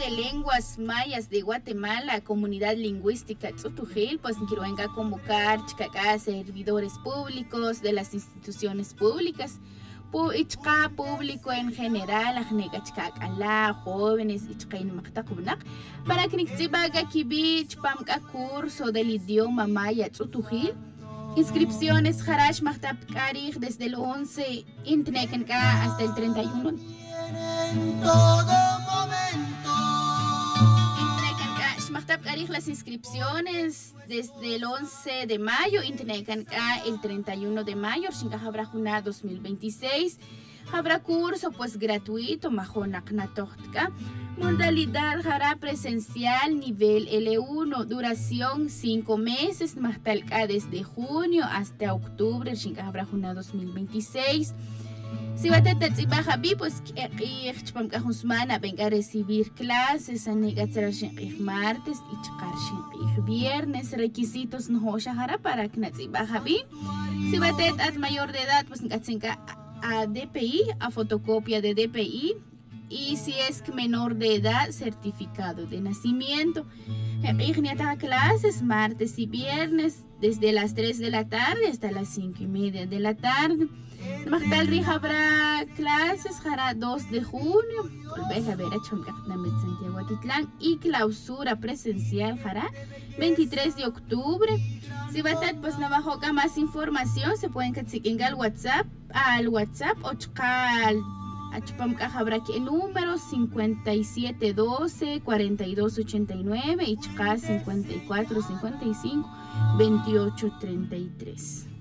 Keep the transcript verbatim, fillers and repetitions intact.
de Lenguas Mayas de Guatemala, Comunidad Lingüística Tzutujil, pues quiero venga a convocar chicacá, servidores públicos de las instituciones públicas, pu ichka público en general, ajnega chicacala, jóvenes, ichka inmactacunac, para que nixtibaga kibi chpamka curso del idioma maya Tzutujil. Inscripciones Harash Mahtab Karij desde el once Intnekenka hasta el treinta y uno. En todo momento. Intnekenka Mahtab Karij las inscripciones desde el once de mayo, Intnekenka el treinta y uno de mayo, Shinka habrá Juna dos mil veintiséis. Habrá curso pues gratuito, Majonak Natochtka. Modalidad hará presencial nivel L uno, duración cinco meses, Mahtalka desde junio hasta octubre, Shinka habrá Juna dos mil veintiséis. Si va a tener Habi, pues venga a recibir clases, martes y viernes, requisitos no para que Habi. Si va a tener mayor de edad, pues a D P I, a fotocopia de D P I, y si es menor de edad, certificado de nacimiento. Clases martes y viernes desde las tres de la tarde hasta las cinco y media de la tarde. Habrá clases hará dos de junio, volver a ver a Santiago Atitlán, y clausura presencial hará veintitrés de octubre. Si va a tener pues abajo más información, se pueden conseguir al WhatsApp, al WhatsApp ochcal. Habrá que el número cincuenta y siete doce cuarenta y dos ochenta y nueve y cincuenta y cuatro cincuenta y cinco veintiocho treinta y tres.